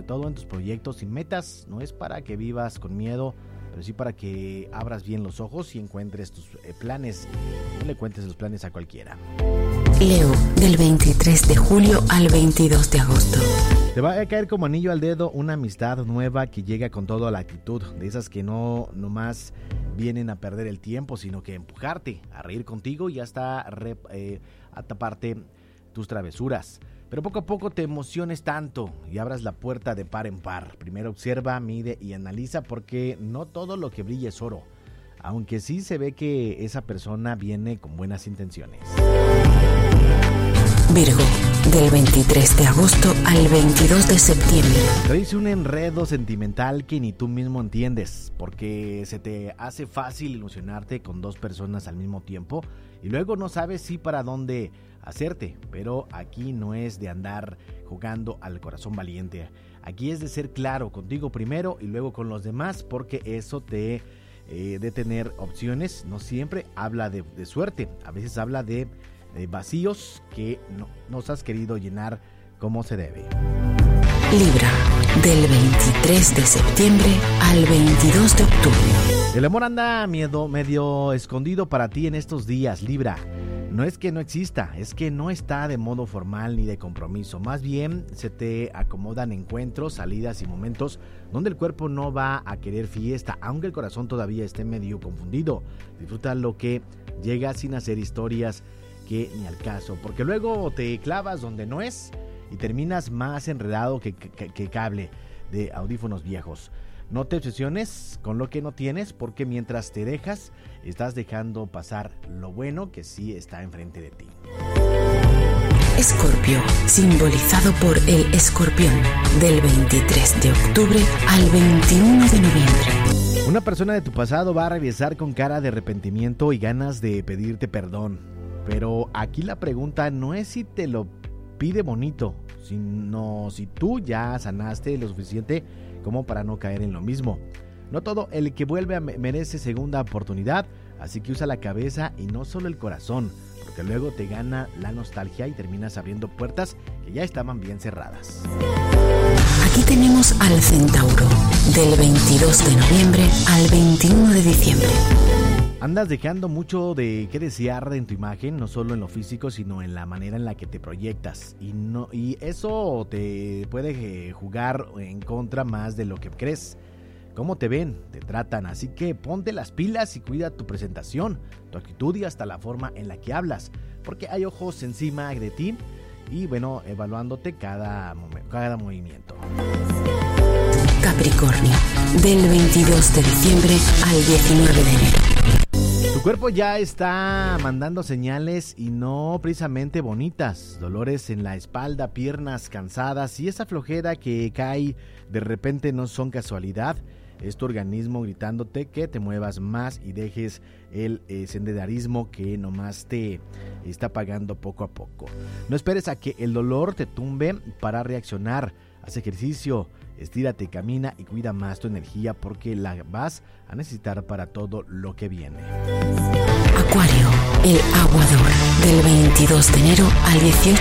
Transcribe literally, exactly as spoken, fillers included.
sobre todo en tus proyectos y metas. No es para que vivas con miedo, pero sí para que abras bien los ojos y encuentres tus eh, planes. No le cuentes los planes a cualquiera. Leo, del veintitrés de julio al veintidós de agosto. Te va a caer como anillo al dedo una amistad nueva que llega con toda la actitud, de esas que no nomás vienen a perder el tiempo, sino que empujarte, a reír contigo y hasta re, eh, a taparte tus travesuras. Pero poco a poco te emociones tanto y abras la puerta de par en par. Primero observa, mide y analiza, porque no todo lo que brilla es oro, aunque sí se ve que esa persona viene con buenas intenciones. Virgo, del veintitrés de agosto al veintidós de septiembre. Traes un enredo sentimental que ni tú mismo entiendes, porque se te hace fácil ilusionarte con dos personas al mismo tiempo y luego no sabes si para dónde hacerte. Pero aquí no es de andar jugando al corazón valiente. Aquí es de ser claro contigo primero y luego con los demás, porque eso te eh, de tener opciones. No siempre habla de, de suerte, a veces habla de de vacíos que no nos has querido llenar como se debe. Libra, del veintitrés de septiembre al veintidós de octubre. El amor anda miedo, medio escondido para ti en estos días, Libra. No es que no exista, es que no está de modo formal ni de compromiso. Más bien se te acomodan encuentros, salidas y momentos donde el cuerpo no va a querer fiesta, aunque el corazón todavía esté medio confundido. Disfruta lo que llega sin hacer historias que ni al caso, porque luego te clavas donde no es y terminas más enredado que, que, que cable de audífonos viejos. No te obsesiones con lo que no tienes, porque mientras te dejas, estás dejando pasar lo bueno que sí está enfrente de ti. Escorpio, simbolizado por el escorpión, del veintitrés de octubre al veintiuno de noviembre. Una persona de tu pasado va a regresar con cara de arrepentimiento y ganas de pedirte perdón. Pero aquí la pregunta no es si te lo pide bonito, sino si tú ya sanaste lo suficiente como para no caer en lo mismo. No todo el que vuelve merece segunda oportunidad, así que usa la cabeza y no solo el corazón, porque luego te gana la nostalgia y terminas abriendo puertas que ya estaban bien cerradas. Aquí tenemos al Centauro, del veintidós de noviembre al veintiuno de diciembre. Andas dejando mucho de qué desear en tu imagen, no solo en lo físico, sino en la manera en la que te proyectas. Y, no, y eso te puede jugar en contra más de lo que crees. Cómo te ven, te tratan, así que ponte las pilas y cuida tu presentación, tu actitud y hasta la forma en la que hablas, porque hay ojos encima de ti y bueno, evaluándote cada, cada movimiento. Capricornio, del veintidós de diciembre al diecinueve de enero. Tu cuerpo ya está mandando señales y no precisamente bonitas. Dolores en la espalda, piernas cansadas y esa flojera que cae de repente no son casualidad. Es tu organismo gritándote que te muevas más y dejes el eh, senderismo que nomás te está pagando poco a poco. No esperes a que el dolor te tumbe para reaccionar. Haz ejercicio, estírate, camina y cuida más tu energía, porque la vas a necesitar para todo lo que viene. Acuario, el aguador, del veintidós de enero al dieciocho